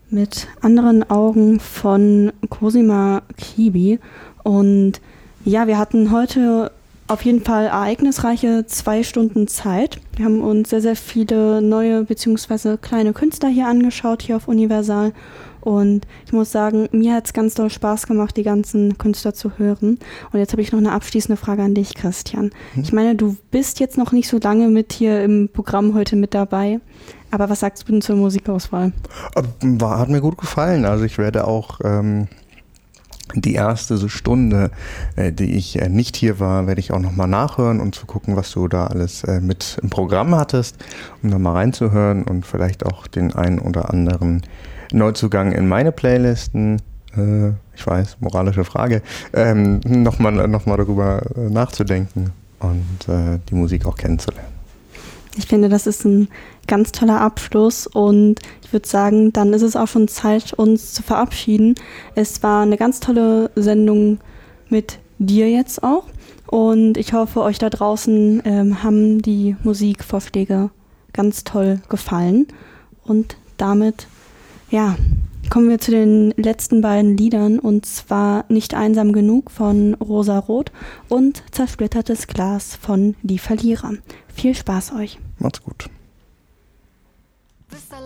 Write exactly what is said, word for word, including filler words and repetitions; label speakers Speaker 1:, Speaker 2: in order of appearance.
Speaker 1: mit anderen Augen von Cosima Kibi. Und ja, wir hatten heute auf jeden Fall ereignisreiche zwei Stunden Zeit. Wir haben uns sehr, sehr viele neue bzw. kleine Künstler hier angeschaut, hier auf Universal. Und ich muss sagen, mir hat es ganz doll Spaß gemacht, die ganzen Künstler zu hören. Und jetzt habe ich noch eine abschließende Frage an dich, Christian. Hm. Ich meine, du bist jetzt noch nicht so lange mit hier im Programm heute mit dabei. Aber was sagst du denn zur Musikauswahl?
Speaker 2: War, hat mir gut gefallen. Also ich werde auch ähm, die erste so Stunde, äh, die ich äh, nicht hier war, werde ich auch nochmal nachhören und zu gucken, was du da alles äh, mit im Programm hattest, um nochmal reinzuhören und vielleicht auch den einen oder anderen Neuzugang in meine Playlisten, äh, ich weiß, moralische Frage, ähm, nochmal noch mal darüber nachzudenken und äh, die Musik auch kennenzulernen.
Speaker 1: Ich finde, das ist ein ganz toller Abschluss und ich würde sagen, dann ist es auch schon Zeit, uns zu verabschieden. Es war eine ganz tolle Sendung mit dir jetzt auch und ich hoffe, euch da draußen ähm, haben die Musikvorschläge ganz toll gefallen und damit ja, kommen wir zu den letzten beiden Liedern und zwar Nicht einsam genug von Rosa Rot und Zersplittertes Glas von Die Verlierer. Viel Spaß euch.
Speaker 2: Macht's gut.